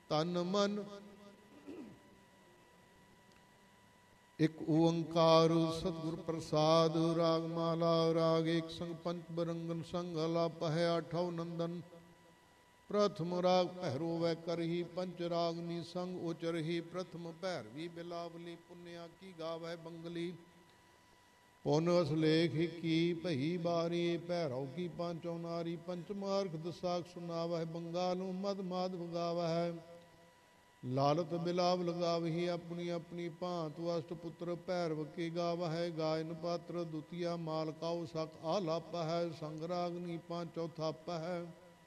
ਤਨ ਮਨ ਇਕ ਓੰਕਾਰ ਸਤਿਗੁਰ ਪ੍ਰਸਾਦ। ਰਾਗ ਮਾਲਾ ਰਾਗ ਏਕ ਸੰਗ ਪੰਚ ਬਰੰਗਨ ਸੰਗ ਅਲਾਪ ਹੈ ਆਠੌ ਨੰਦਨ। ਪ੍ਰਥਮ ਰਾਗ ਭੈਰੋ ਵੈ ਕਰਹੀ ਪੰਚ ਰਾਗਨੀ ਸੰਗ ਉਚਰਹੀ। ਪ੍ਰਥਮ ਭੈਰਵੀ ਬਿਲਾਵਲੀ ਪੁੰਨਿਆ ਕੀ ਗਾਵੈ ਬੰਗਲੀ। ਪੁਨ ਅਸਲੇਖ ਕੀ ਭਈ ਬਾਰੀ ਭੈਰਵ ਕੀ ਪਾਂਚੋ ਨਾਰੀ। ਪੰਚ ਮਾਰਗ ਦਸਾਖ ਸੁਨਾਵਹਿ ਬੰਗਾਲੂ ਮਦ ਮਾਧਵ ਗਾਵਹਿ। ਲਾਲਤ ਬਿਲਾਵ ਲਗਾਵਹੀ ਆਪਣੀ ਆਪਣੀ ਭਾਂਤ। ਅਸ਼ਟ ਪੁੱਤਰ ਭੈਰਵ ਕੇ ਗਾਵਹਿ। ਗਾਇਨ ਪਾਤਰ ਦੁਤੀਆ ਮਾਲਕਾਉ ਸਖ ਆਲਾਪ ਹੈ। ਸੰਗ ਰਾਗਨੀ ਪਾਂਚੋ ਥਾਪ ਹੈ।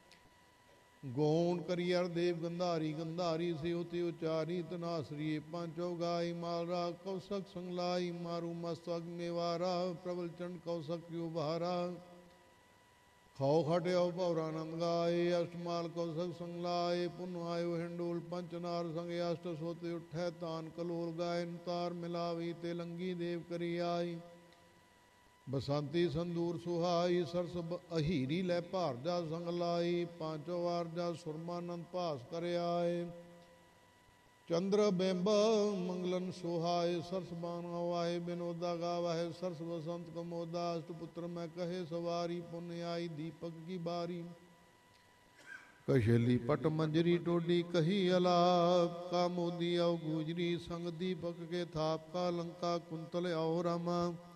ਗੌਣ ਕਰੀਅਰ ਦੇਵ ਗੰਧਾਰੀ ਗੰਧਾਰੀ ਸਿਉ ਉਚਾਰੀ। ਤਨਾਸਰੀਏ ਪਾਂਚੋ ਗਾਈ ਮਾਲ ਰਾਗ ਕੌਸਕ ਸੰਗਲਾਈ। ਮਾਰੂ ਮਸਤਕ ਮੇਵਾਰਾ ਪ੍ਰਬਲ ਚੰਡ ਕੌਸਕ ਕਿਉ ਬਹਾਰਾ। ਖੌ ਖਟਿਓ ਭੌਰਾਨੰਦ ਗਾਏ ਅਸ਼ਟਮਾਲ ਕੌਸਕ ਸੰਗਲਾਏ। ਪੁਨ ਆਇਓ ਹਿੰਡੋਲ ਪੰਚਨਾਰ ਸੰਗ ਅਸ਼ਟ ਸੋਤੇ ਉਠੈ। ਤਾਨ ਕਲੋਲ ਗਾਇਨ ਤਾਰ ਮਿਲਾਵੀ ਤੇ ਲੰਗੀ ਦੇਵ ਕਰੀ ਆਈ। ਬਸੰਤੀ ਸੰਦੂਰ ਸੁਹਾਈ ਸਰਸ ਅਹੀਰੀ ਲੈ ਭਾਰਜਾ ਸੰਗ ਲਾਈ। ਪਾਂਚੋ ਵਾਰਜਾ ਸੁਰਮਾਨੰਦ ਭਾਸ ਕਰ ਆਏ। ਚੰਦਰ ਬਿੰਬ ਮੰਗਲਨ ਸੁਹਾਏ ਸਰਸ ਬਾਣਾ ਵਾਏ। ਬਿਨੋਦਾ ਗਾਵਹਿ ਸਰਸ ਬਸੰਤ ਕਮੋਦਾ। ਅਸ਼ਟ ਪੁੱਤਰ ਮੈਂ ਕਹੇ ਸਵਾਰੀ। ਪੁਨ ਆਈ ਦੀਪਕ ਕੀ ਬਾਰੀ। ਕਸ਼ੇਲੀ ਪਟ ਮੰਜਰੀ ਟੋਡੀ ਕਹੀ ਅਲਾਪ। ਕਾ ਮੋਦੀ ਆਉ ਗੂਜਰੀ ਸੰਗ ਦੀਪਕ ਕੇ ਥਾਪ। ਕਾ ਲੰਕਾ ਕੁੰਤਲ ਆਉ ਰਾਮਾ।